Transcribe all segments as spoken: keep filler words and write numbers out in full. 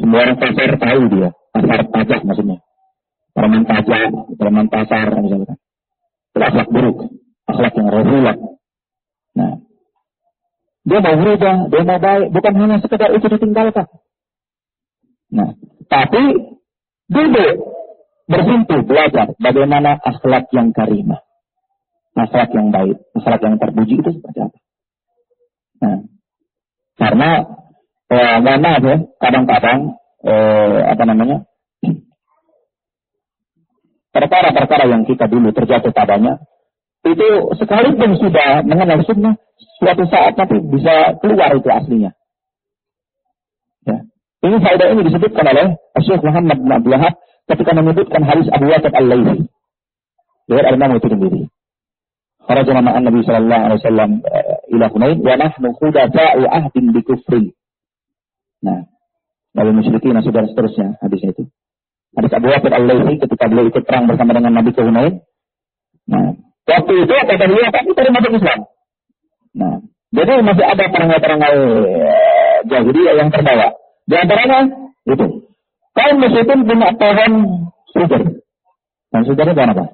Semua orang pasar tahu dia, pasar pajak maksudnya. Preman pajak, preman pasar misalnya. Itu akhlak buruk, akhlak yang rohilah. Nah, dia mau berubah, dia mau baik, bukan hanya sekedar itu ditinggalkan. Nah, tapi duduk, berhenti belajar bagaimana akhlak yang karimah, akhlak yang baik, akhlak yang terpuji itu seperti apa. Nah, karena eh, maaf ya, kadang-kadang eh, apa namanya perkara-perkara yang kita dulu terjatuh padanya itu sekalipun sudah mengenal sunnah, suatu saat nanti bisa keluar itu aslinya. Ya. Ini faedah ini disebutkan oleh Syekh Muhammad bin Abdul Wahhab ketika menyebutkan hadis Abu Waqid Al-Laitsi. Dari Al-Imam Tirmidzi. Kharajna ma'an Nabi sallallahu alaihi wasallam ila Hunain wa nahnu khudatsa'u ahdin bi kufri. Nah, dari musyrikin dan saudara seterusnya hadisnya itu. Hadis Abu Waqid Al-Laitsi ketika beliau ikut perang bersama dengan Nabi ke Hunain. Nah, waktu itu kata beliau tapi dari masuk Islam. Nah, jadi masih ada perangai-perangai jahiliyah yang terbawa. Di antaranya itu kaum musyrikin punya pohon sugar. Dan sugarnya pohon apa?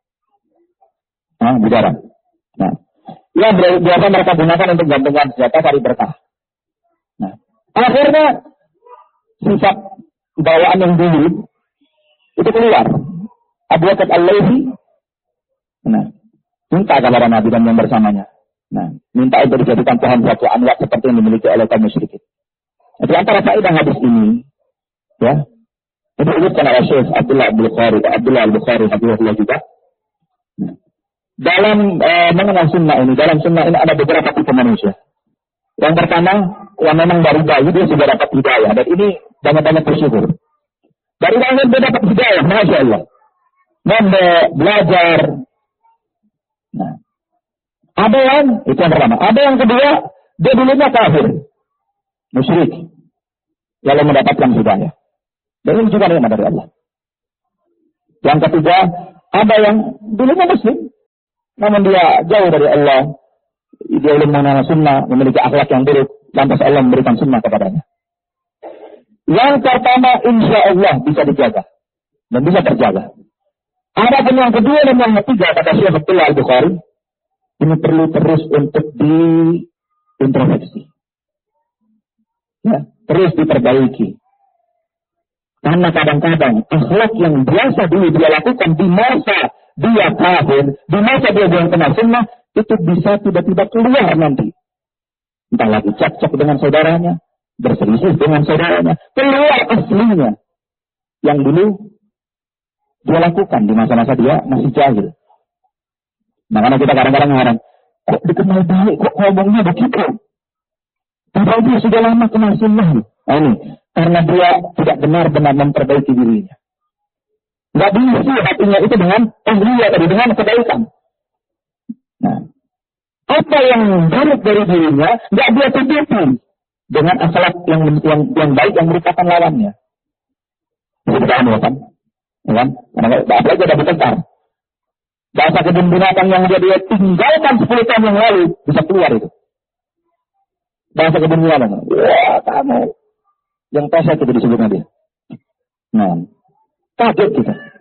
Nah, bidara. Nah, yang biasa mereka gunakan untuk gantungan senjata cari berkah. Nah, akhirnya sifat bawaan yang dulu itu keluar. Abu Waqid Al-Laitsi, nah, minta kepada Nabi dan yang bersamanya. Nah, minta untuk dijadikan pohon suatu anwar seperti yang dimiliki oleh kaum musyrikin. Di antara faedah hadis ini, ya, itu disebutkan oleh Syekh Abdullah Al-Bukhari, Abdullah Al-Bukhari, Abdullah juga. Nah, dalam eh, mengenal sunnah ini, dalam sunnah ini ada beberapa tipe manusia. Yang pertama, yang memang dari bayi dia sudah dapat hidayah, dan ini banyak-banyak bersyukur. Dari bayi dia dapat hidayah, masya Allah. Mondok, belajar. Nah, ada yang itu yang pertama. Ada yang kedua, dia dulunya kafir, musyrik, lalu mendapatkan hidayah. Dan ini juga nikmat dari Allah. Yang ketiga, ada yang dulunya muslim, namun dia jauh dari Allah. Dia belum mengenal sunnah, memiliki akhlak yang buruk, lantas Allah memberikan sunnah kepadanya. Yang pertama, insya Allah bisa dijaga dan bisa terjaga. Ada pun yang kedua dan yang ketiga, kata Syekh Abdullah Al-Bukhari, ini perlu terus untuk diintrospeksi. Ya, terus diperbaiki. Karena kadang-kadang akhlak yang biasa dulu dia lakukan di masa dia kafir, di masa dia belum kenal sunnah, itu bisa tiba-tiba keluar nanti. Entah lagi cekcok dengan saudaranya, berselisih dengan saudaranya, keluar aslinya yang dulu dia lakukan di masa-masa dia masih jahil. Makanya kita kadang-kadang ngarang, kok dikenal baik, kok ngomongnya begitu? Padahal dia sudah lama kenal sunnah. Nah ini, karena dia tidak benar-benar memperbaiki dirinya. Nggak diisi hatinya itu dengan tahliyah tadi, dengan kebaikan. Nah, apa yang buruk dari dirinya, nggak dia tutupi dengan akhlak yang, yang yang baik yang merupakan lawannya. Kita anu kan, kan? Karena apalagi ada bertengkar. Bahasa kebun binatang yang dia dia tinggalkan sepuluh tahun yang lalu bisa keluar itu. Bahasa kebun binatang, wah kamu yang pesat itu disebutnya dia. Nah, kaget kita.